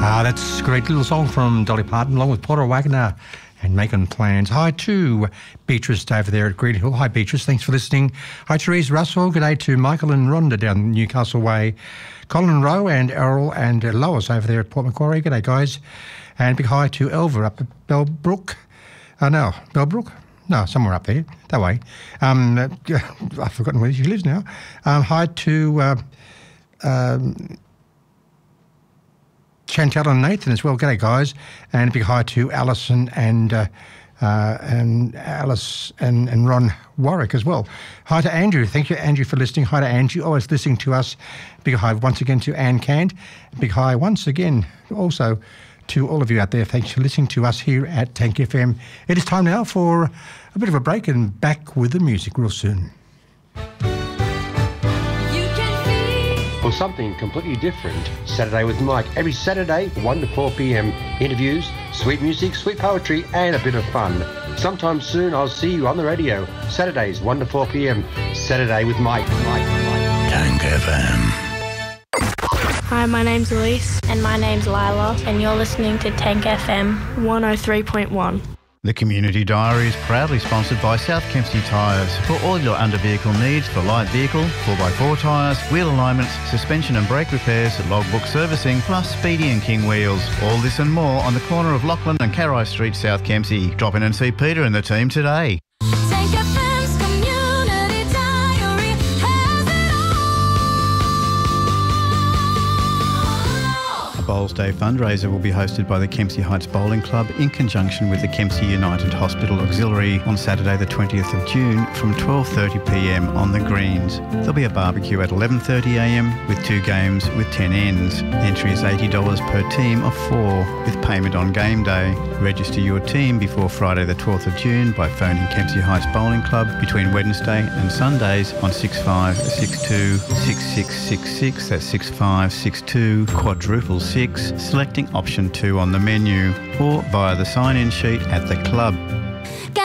That's a great little song from Dolly Parton along with Porter Wagoner and Making Plans. Hi to Beatrice over there at Green Hill. Hi Beatrice, thanks for listening. Hi Therese Russell, good day to Michael and Rhonda down Newcastle Way. Colin Rowe and Errol and Lois over there at Port Macquarie. Good day guys. And big hi to Elva up at Bellbrook. Bellbrook? No, somewhere up there, that way. I've forgotten where she lives now. Hi to Chantal and Nathan as well. G'day, guys. And a big hi to Alison and Alice and Ron Warwick as well. Hi to Andrew. Thank you, Andrew, for listening. Hi to Angie, always listening to us. Big hi once again to Anne Cant. Big hi once again also to all of you out there. Thanks for listening to us here at Tank FM. It is time now for a bit of a break and back with the music real soon. Or something completely different. Saturday with Mike. Every Saturday, 1 to 4 p.m. Interviews, sweet music, sweet poetry, and a bit of fun. Sometime soon, I'll see you on the radio. Saturdays, 1 to 4 p.m. Saturday with Mike. Tank FM. Hi, my name's Elise. And my name's Lila. And you're listening to Tank FM 103.1. The Community Diary is proudly sponsored by South Kempsey Tyres. For all your under-vehicle needs for light vehicle, 4x4 tyres, wheel alignments, suspension and brake repairs, logbook servicing, plus Speedy and King wheels. All this and more on the corner of Lachlan and Carrai Street, South Kempsey. Drop in and see Peter and the team today. Tank FM's Community Diary has it all. A Bowls Day fundraiser will be hosted by the Kempsey Heights Bowling Club in conjunction with the Kempsey United Hospital Auxiliary on Saturday the 20th of June from 12:30pm on the greens. There'll be a barbecue at 11:30am with 2 games with 10 ends. Entry is $80 per team of 4 with payment on game day. Register your team before Friday the 12th of June by phoning Kempsey Heights Bowling Club between Wednesday and Sundays on 6562 6666. That's 6562 quadruple 6, selecting option 2 on the menu, or via the sign-in sheet at the club.